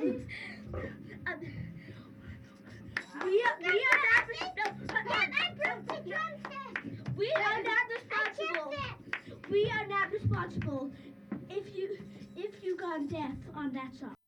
We are not responsible if you gone deaf on that song.